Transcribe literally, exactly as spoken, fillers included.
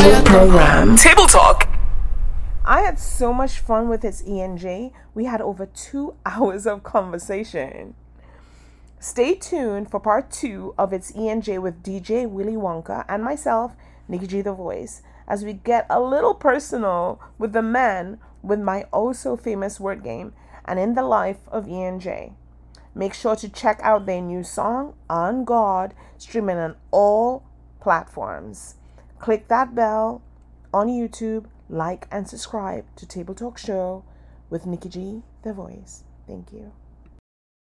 radio program. Table Talk. I had so much fun with his E N J. We had over two hours of conversation. Stay tuned for part two of its E N J with D J Willy Wonka and myself, Nikki G the Voice, as we get a little personal with the man with my oh so famous word game and in the life of E N J. Make sure to check out their new song, On God, streaming on all platforms. Click that bell on YouTube, like and subscribe to Table Talk Show with Nikki G the Voice. Thank you.